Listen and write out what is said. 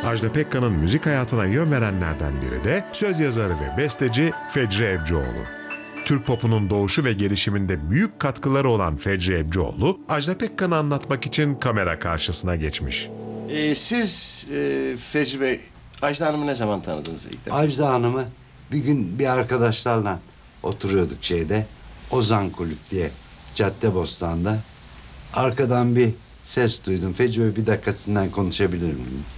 Ajda Pekkan'ın müzik hayatına yön verenlerden biri de söz yazarı ve besteci Fecri Ebcioğlu. Türk popunun doğuşu ve gelişiminde büyük katkıları olan Fecri Ebcioğlu, Ajda Pekkan'ı anlatmak için kamera karşısına geçmiş. Siz Fecri Bey, Ajda Hanım'ı ne zaman tanıdınız ilk defa? Ajda Hanım'ı bir gün bir arkadaşlarla oturuyorduk Ozan Kulüp diye Caddebostan'da. Arkadan bir ses duydum. Fecri Bey, bir dakika sizinle konuşabilir miyim?